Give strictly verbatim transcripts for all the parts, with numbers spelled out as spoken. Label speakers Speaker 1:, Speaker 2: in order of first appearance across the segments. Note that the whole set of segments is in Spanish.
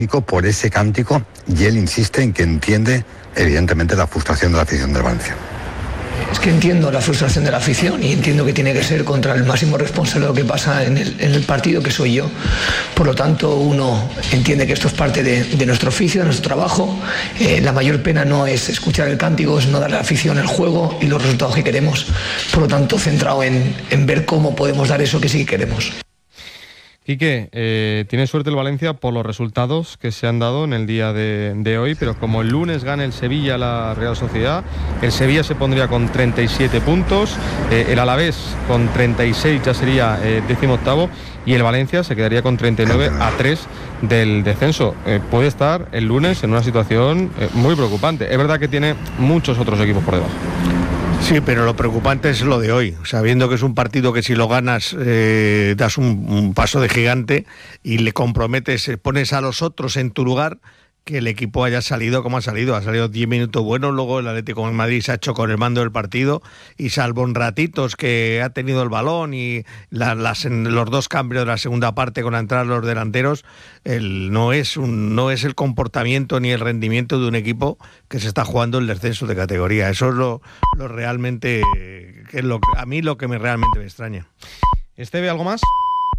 Speaker 1: por ese cántico, y él insiste en que entiende evidentemente la frustración de la afición del Valencia.
Speaker 2: Es que entiendo la frustración de la afición y entiendo que tiene que ser contra el máximo responsable de lo que pasa en el, en el partido, que soy yo. Por lo tanto, uno entiende que esto es parte de, de nuestro oficio, de nuestro trabajo. Eh, la mayor pena no es escuchar el cántico, es no darle a la afición el juego y los resultados que queremos. Por lo tanto, centrado en, en ver cómo podemos dar eso que sí queremos.
Speaker 3: Quique, eh, tiene suerte el Valencia por los resultados que se han dado en el día de, de hoy, pero como el lunes gana el Sevilla la Real Sociedad, el Sevilla se pondría con treinta y siete puntos, eh, el Alavés con treinta y seis ya sería eh, décimo octavo, y el Valencia se quedaría con treinta y nueve a tres del descenso. Eh, puede estar el lunes en una situación eh, muy preocupante. Es verdad que tiene muchos otros equipos por debajo.
Speaker 4: Sí, pero lo preocupante es lo de hoy, sabiendo que es un partido que si lo ganas eh, das un, un paso de gigante y le comprometes, pones a los otros en tu lugar, que el equipo haya salido como ha salido, ha salido diez minutos buenos, luego el Atlético de Madrid se ha hecho con el mando del partido y salvo en ratitos que ha tenido el balón y la, las, los dos cambios de la segunda parte con la entrada de los delanteros, el, no, es un, no es el comportamiento ni el rendimiento de un equipo que se está jugando el descenso de categoría. Eso es lo, lo realmente, que es lo, a mí lo que me realmente me extraña.
Speaker 3: ¿Esteve, algo más?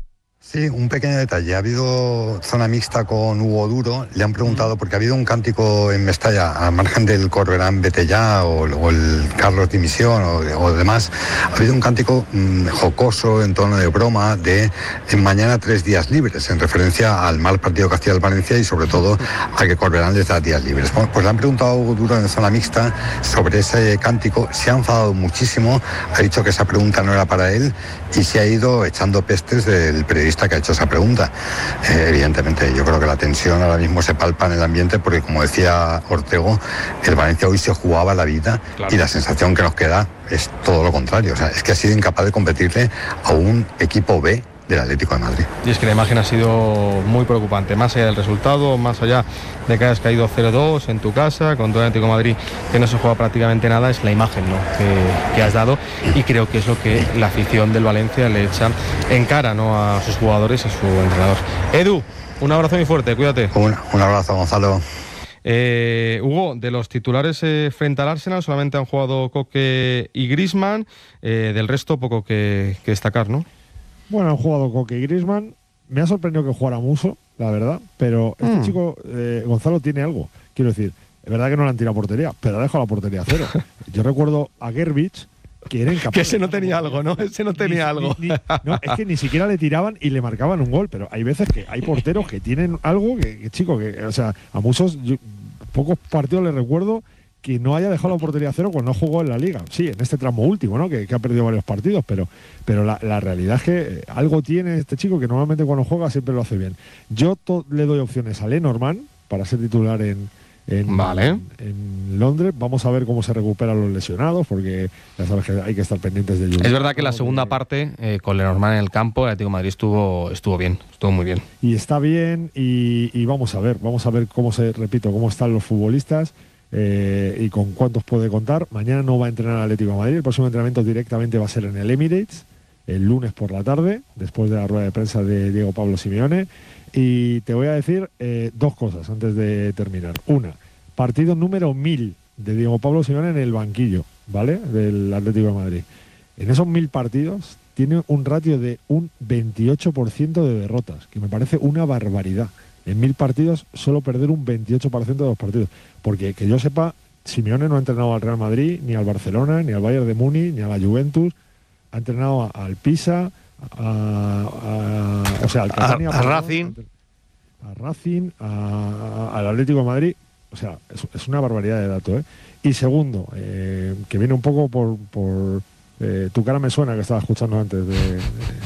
Speaker 1: Sí, un pequeño detalle. Ha habido zona mixta con Hugo Duro. Le han preguntado, porque ha habido un cántico en Mestalla, al margen del Corberán Vete Ya o, o el Carlos Dimisión o, o demás, ha habido un cántico mmm, jocoso, en tono de broma, de en mañana tres días libres, en referencia al mal partido que hacía el Valencia y sobre todo a que Corberán les da días libres. Bueno, pues le han preguntado a Hugo Duro en zona mixta sobre ese cántico. Se ha enfadado muchísimo, ha dicho que esa pregunta no era para él y se ha ido echando pestes del periodista que ha hecho esa pregunta. Eh, evidentemente, yo creo que la tensión ahora mismo se palpa en el ambiente porque, como decía Ortego, el Valencia hoy se jugaba la vida, claro, y la sensación que nos queda es todo lo contrario. O sea, es que ha sido incapaz de competirle a un equipo B del Atlético de Madrid.
Speaker 3: Y es que la imagen ha sido muy preocupante, más allá del resultado, más allá de que hayas caído cero dos en tu casa, con todo el Atlético de Madrid que no se juega prácticamente nada, es la imagen, ¿no?, que, que has dado, y creo que es lo que la afición del Valencia le echa en cara, ¿no?, a sus jugadores, a su entrenador. Edu, un abrazo muy fuerte, cuídate.
Speaker 1: Un, un abrazo, Gonzalo.
Speaker 3: Eh, Hugo, de los titulares eh, frente al Arsenal solamente han jugado Coque y Griezmann, eh, del resto poco que, que destacar, ¿no?
Speaker 5: Bueno, han jugado Coque y Griezmann. Me ha sorprendido que jugara Muso, la verdad, pero este mm. chico, eh, Gonzalo, tiene algo. Quiero decir, es verdad que no le han tirado portería, pero ha dejado la portería a cero. Yo recuerdo a Gerbich, que era incapaz.
Speaker 3: Que ese no tenía algo, ¿no? Ese no tenía
Speaker 5: ni,
Speaker 3: algo.
Speaker 5: Ni, ni, no, es que ni siquiera le tiraban y le marcaban un gol, pero hay veces que hay porteros que tienen algo que, que chico, que, o sea, a Musos, yo, pocos partidos le recuerdo que no haya dejado la portería a cero cuando no jugó en la Liga. Sí, en este tramo último, ¿no?, que, que ha perdido varios partidos, pero, pero la, la realidad es que algo tiene este chico que normalmente cuando juega siempre lo hace bien. Yo to- le doy opciones a Lenormand para ser titular en, en,
Speaker 3: vale.
Speaker 5: en, en Londres. Vamos a ver cómo se recuperan los lesionados, porque ya sabes que hay que estar pendientes de ellos.
Speaker 3: Es verdad que la segunda parte, eh, con Lenormand en el campo, el Atlético de Madrid estuvo, estuvo bien, estuvo muy bien.
Speaker 5: Y está bien, y, y vamos a ver, vamos a ver cómo se, repito, cómo están los futbolistas. Eh, y con cuántos puede contar. Mañana no va a entrenar al Atlético de Madrid, el próximo entrenamiento directamente va a ser en el Emirates, el lunes por la tarde, después de la rueda de prensa de Diego Pablo Simeone. Y te voy a decir eh, dos cosas antes de terminar. Una, partido número mil de Diego Pablo Simeone en el banquillo, ¿vale?, del Atlético de Madrid. En esos mil partidos tiene un ratio de un veintiocho por ciento de derrotas, que me parece una barbaridad. En mil partidos solo perder un veintiocho por ciento de los partidos. Porque, que yo sepa, Simeone no ha entrenado al Real Madrid, ni al Barcelona, ni al Bayern de Múnich, ni a la Juventus. Ha entrenado a, al Pisa, a, a, o sea, al Catania,
Speaker 4: a, a Racing,
Speaker 5: a Racing, a, a, al Atlético de Madrid. O sea, es, es una barbaridad de dato, ¿eh? Y segundo, eh, que viene un poco por... por eh, tu cara me suena, que estaba escuchando antes. De, de,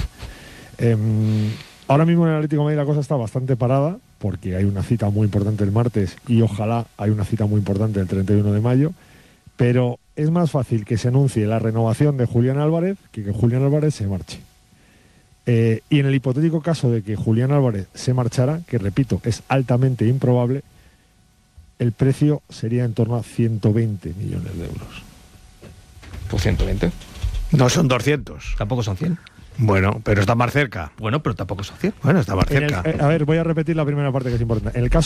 Speaker 5: eh, ahora mismo en el Atlético de Madrid la cosa está bastante parada, porque hay una cita muy importante el martes y ojalá hay una cita muy importante el treinta y uno de mayo, pero es más fácil que se anuncie la renovación de Julián Álvarez que que Julián Álvarez se marche. Eh, y en el hipotético caso de que Julián Álvarez se marchara, que repito, es altamente improbable, el precio sería en torno a ciento veinte millones de euros.
Speaker 3: ¿Pues ciento veinte?
Speaker 4: No son doscientos.
Speaker 3: Tampoco son cien.
Speaker 4: Bueno, pero está más cerca.
Speaker 3: Bueno, pero tampoco son cien.
Speaker 4: Bueno, está más cerca.
Speaker 5: El, eh, a ver, voy a repetir la primera parte que es importante. En el caso